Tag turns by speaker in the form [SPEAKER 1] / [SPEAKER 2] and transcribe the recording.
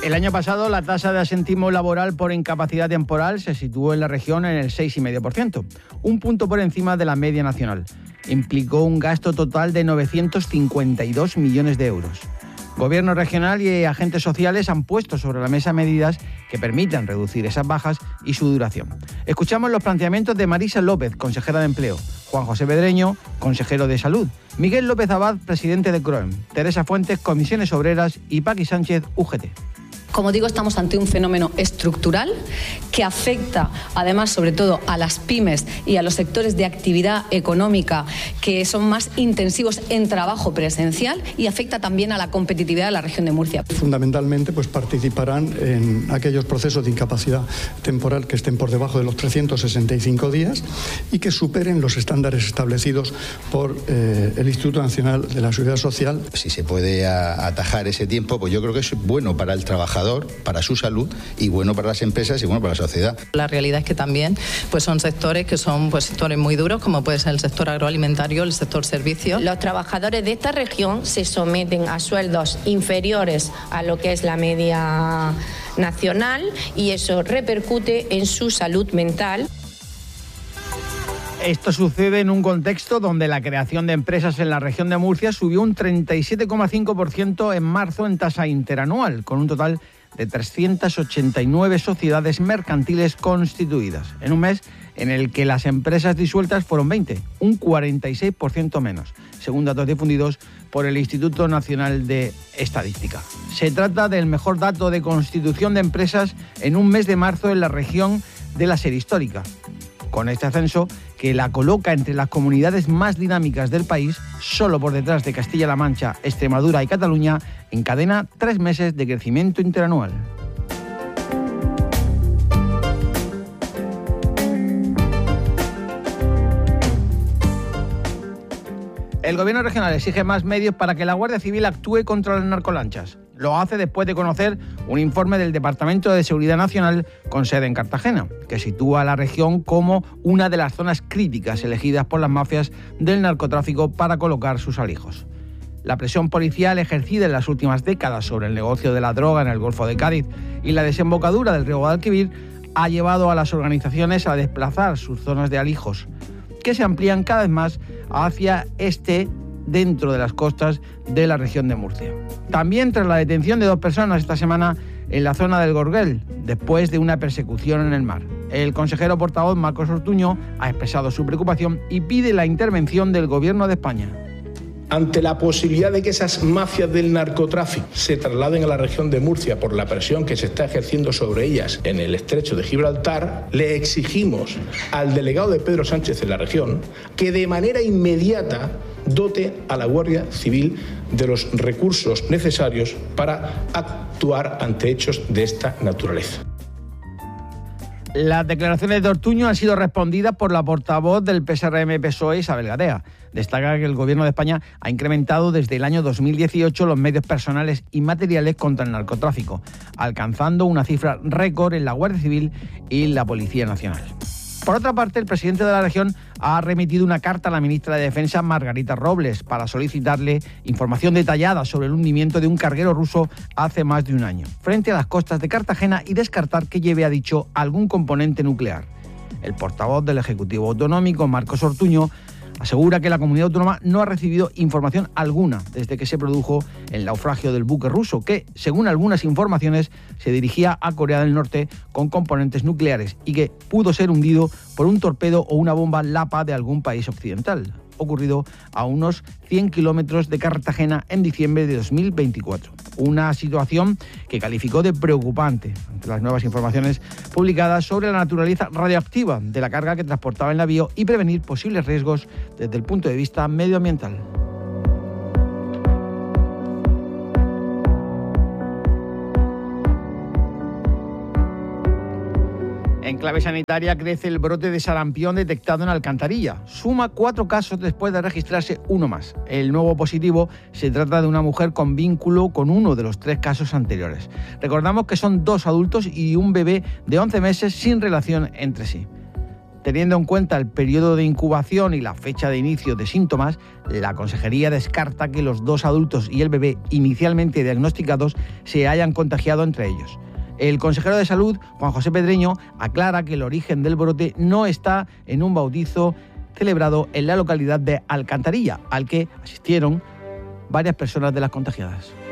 [SPEAKER 1] El año pasado la tasa de asentismo laboral por incapacidad temporal se situó en la región en el 6,5%, un punto por encima de la media nacional. Implicó un gasto total de 952 millones de euros. Gobierno regional y agentes sociales han puesto sobre la mesa medidas que permitan reducir esas bajas y su duración. Escuchamos los planteamientos de Marisa López, consejera de Empleo, Juan José Pedreño, consejero de Salud, Miguel López Abad, presidente de CROEM, Teresa Fuentes, Comisiones Obreras y Paqui Sánchez, UGT.
[SPEAKER 2] Como digo, estamos ante un fenómeno estructural que afecta, además, sobre todo a las pymes y a los sectores de actividad económica que son más intensivos en trabajo presencial y afecta también a la competitividad de la región de Murcia.
[SPEAKER 3] Fundamentalmente, participarán en aquellos procesos de incapacidad temporal que estén por debajo de los 365 días y que superen los estándares establecidos por el Instituto Nacional de la Seguridad Social.
[SPEAKER 4] Si se puede atajar ese tiempo, pues yo creo que es bueno para el trabajador, para su salud y bueno para las empresas y bueno para la sociedad.
[SPEAKER 5] La realidad es que también son sectores que son sectores muy duros, como puede ser el sector agroalimentario, el sector servicios.
[SPEAKER 6] Los trabajadores de esta región se someten a sueldos inferiores a lo que es la media nacional y eso repercute en su salud mental.
[SPEAKER 1] Esto sucede en un contexto donde la creación de empresas en la región de Murcia subió un 37,5% en marzo en tasa interanual, con un total de 389 sociedades mercantiles constituidas, en un mes en el que las empresas disueltas fueron 20, un 46% menos, según datos difundidos por el Instituto Nacional de Estadística. Se trata del mejor dato de constitución de empresas en un mes de marzo en la región de la serie histórica. Con este ascenso, que la coloca entre las comunidades más dinámicas del país, solo por detrás de Castilla-La Mancha, Extremadura y Cataluña, encadena 3 meses de crecimiento interanual. El Gobierno regional exige más medios para que la Guardia Civil actúe contra las narcolanchas. Lo hace después de conocer un informe del Departamento de Seguridad Nacional con sede en Cartagena, que sitúa a la región como una de las zonas críticas elegidas por las mafias del narcotráfico para colocar sus alijos. La presión policial ejercida en las últimas décadas sobre el negocio de la droga en el Golfo de Cádiz y la desembocadura del río Guadalquivir ha llevado a las organizaciones a desplazar sus zonas de alijos, que se amplían cada vez más hacia dentro de las costas de la región de Murcia. También tras la detención de 2 personas esta semana en la zona del Gorguel, después de una persecución en el mar. El consejero portavoz Marcos Ortuño ha expresado su preocupación y pide la intervención del Gobierno de España.
[SPEAKER 7] Ante la posibilidad de que esas mafias del narcotráfico se trasladen a la región de Murcia por la presión que se está ejerciendo sobre ellas en el estrecho de Gibraltar, le exigimos al delegado de Pedro Sánchez en la región que de manera inmediata dote a la Guardia Civil de los recursos necesarios para actuar ante hechos de esta naturaleza.
[SPEAKER 1] Las declaraciones de Ortuño han sido respondidas por la portavoz del PSRM-PSOE, Isabel Gadea. Destaca que el Gobierno de España ha incrementado desde el año 2018 los medios personales y materiales contra el narcotráfico, alcanzando una cifra récord en la Guardia Civil y la Policía Nacional. Por otra parte, el presidente de la región ha remitido una carta a la ministra de Defensa, Margarita Robles, para solicitarle información detallada sobre el hundimiento de un carguero ruso hace más de un año, frente a las costas de Cartagena, y descartar que lleve a dicho algún componente nuclear. El portavoz del Ejecutivo Autonómico, Marcos Ortuño, asegura que la comunidad autónoma no ha recibido información alguna desde que se produjo el naufragio del buque ruso, que, según algunas informaciones, se dirigía a Corea del Norte con componentes nucleares y que pudo ser hundido por un torpedo o una bomba Lapa de algún país occidental, ocurrido a unos 100 kilómetros de Cartagena en diciembre de 2024. Una situación que calificó de preocupante ante las nuevas informaciones publicadas sobre la naturaleza radioactiva de la carga que transportaba el navío y prevenir posibles riesgos desde el punto de vista medioambiental. En clave sanitaria crece el brote de sarampión detectado en Alcantarilla. Suma 4 casos después de registrarse uno más. El nuevo positivo se trata de una mujer con vínculo con uno de los 3 casos anteriores. Recordamos que son 2 adultos y un bebé de 11 meses sin relación entre sí. Teniendo en cuenta el periodo de incubación y la fecha de inicio de síntomas, la consejería descarta que los 2 adultos y el bebé inicialmente diagnosticados se hayan contagiado entre ellos. El consejero de Salud, Juan José Pedreño, aclara que el origen del brote no está en un bautizo celebrado en la localidad de Alcantarilla, al que asistieron varias personas de las contagiadas.